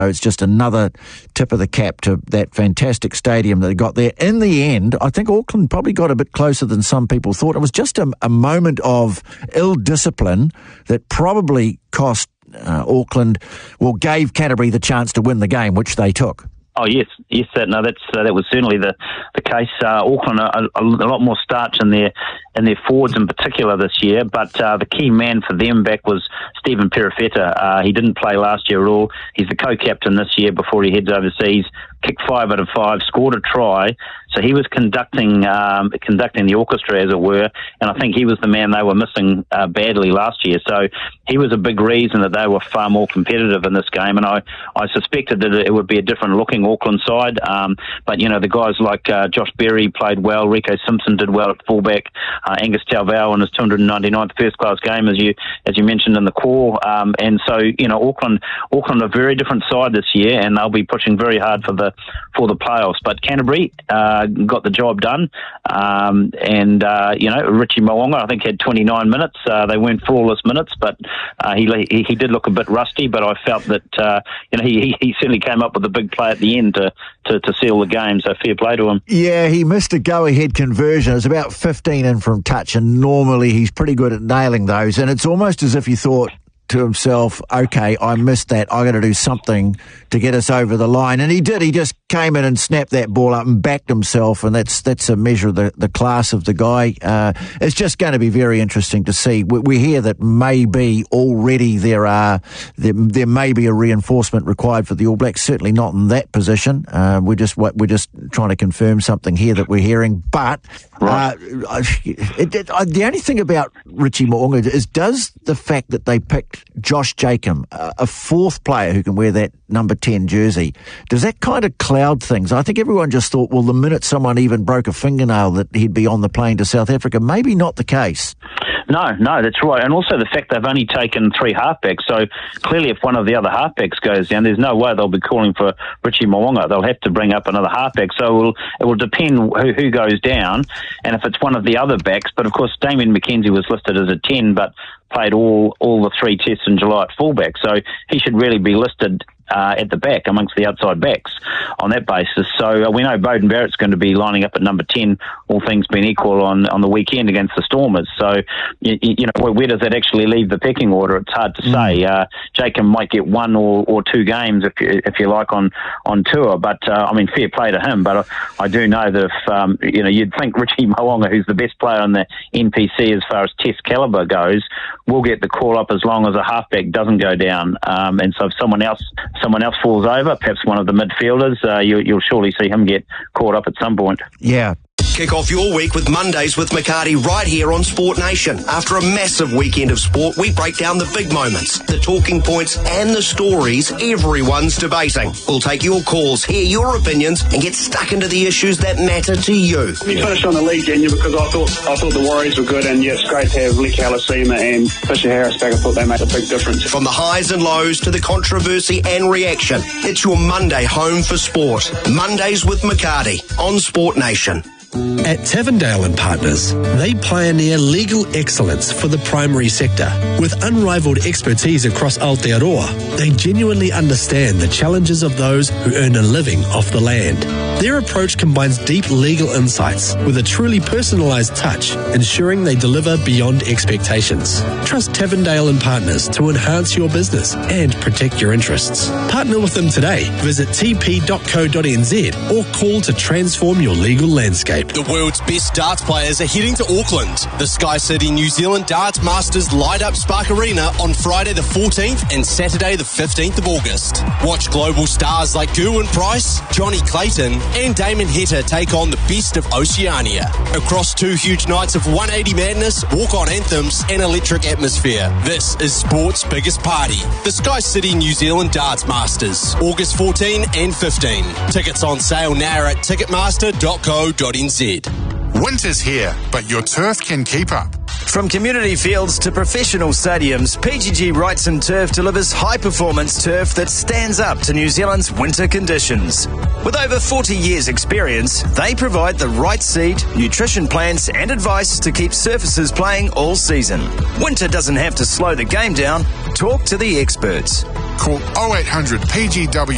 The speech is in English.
It's just another tip of the cap to that fantastic stadium that they got there. In the end, I think Auckland probably got a bit closer than some people thought. It was just a moment of ill-discipline that probably cost Auckland, gave Canterbury the chance to win the game, which they took. Oh yes, that was certainly the case. Auckland a lot more starch in their forwards in particular this year, but the key man for them back was Stephen Perofeta. He didn't play last year at all. He's the co-captain this year before he heads overseas. Kicked 5 out of 5, scored a try. So he was conducting the orchestra, as it were, and I think he was the man they were missing badly last year. So he was a big reason that they were far more competitive in this game, and I suspected that it would be a different looking Auckland side. But the guys like Josh Berry played well, Rico Simpson did well at fullback, Angus Tauvau in his 299th first class game, as you mentioned in the call. And so Auckland a very different side this year, and they'll be pushing very hard for the playoffs. But Canterbury got the job done, and Richie Mo'unga I think had 29 minutes. They weren't flawless minutes, but he did look a bit rusty. But I felt that he certainly came up with a big play at the end to seal the game. So fair play to him. Yeah, he missed a go-ahead conversion. It was about 15 in from touch, and normally he's pretty good at nailing those. And it's almost as if he thought to himself, okay, I missed that, I got to do something to get us over the line. And he did. He just came in and snapped that ball up and backed himself, and that's a measure of the class of the guy. It's just going to be very interesting to see. We hear that maybe already there may be a reinforcement required for the All Blacks, certainly not in that position. We're just trying to confirm something here that we're hearing. But the only thing about Richie Mo'unga is, does the fact that they picked Josh Jacob, a fourth player who can wear that number 10 jersey, does that kind of cloud things? I think everyone just thought, well, the minute someone even broke a fingernail that he'd be on the plane to South Africa. Maybe not the case. No, that's right. And also the fact they've only taken 3 halfbacks. So clearly if one of the other halfbacks goes down, there's no way they'll be calling for Richie Mo'unga. They'll have to bring up another halfback. So it will depend who goes down and if it's one of the other backs. But of course, Damien McKenzie was listed as a 10, but played all the 3 tests in July at fullback. So he should really be listed at the back amongst the outside backs on that basis. So we know Beauden Barrett's going to be lining up at number 10, all things being equal, on the weekend against the Stormers. So, where does that actually leave the pecking order? It's hard to say. Jacob might get 1 or 2 games, if you like, on tour. But, fair play to him. But I do know that if, you'd think Richie Mo'unga, who's the best player on the NPC as far as test calibre goes, will get the call up as long as a halfback doesn't go down. And so if someone else falls over, perhaps one of the midfielders, you'll surely see him get caught up at some point. Yeah. Kick off your week with Mondays with McCarty right here on Sport Nation. After a massive weekend of sport, we break down the big moments, the talking points and the stories everyone's debating. We'll take your calls, hear your opinions and get stuck into the issues that matter to you. We finished on the league, didn't you? Because I thought the Warriors were good, and it's great to have Leke Halasima and Fisher Harris back. I thought they made a big difference. From the highs and lows to the controversy and reaction, it's your Monday home for sport. Mondays with McCarty on Sport Nation. At Tavendale and Partners, they pioneer legal excellence for the primary sector. With unrivaled expertise across Aotearoa, they genuinely understand the challenges of those who earn a living off the land. Their approach combines deep legal insights with a truly personalised touch, ensuring they deliver beyond expectations. Trust Tavendale and Partners to enhance your business and protect your interests. Partner with them today. Visit tp.co.nz or call to transform your legal landscape. The world's best darts players are heading to Auckland. The Sky City New Zealand Darts Masters light up Spark Arena on Friday the 14th and Saturday the 15th of August. Watch global stars like Gerwyn Price, Johnny Clayton and Damon Heta take on the best of Oceania. Across 2 huge nights of 180 madness, walk-on anthems and electric atmosphere. This is sport's biggest party. The Sky City New Zealand Darts Masters, August 14 and 15. Tickets on sale now at ticketmaster.co.nz. Winter's here, but your turf can keep up. From community fields to professional stadiums, PGG Wrightson Turf delivers high-performance turf that stands up to New Zealand's winter conditions. With over 40 years' experience, they provide the right seed, nutrition plans and advice to keep surfaces playing all season. Winter doesn't have to slow the game down. Talk to the experts. Call 0800 PGW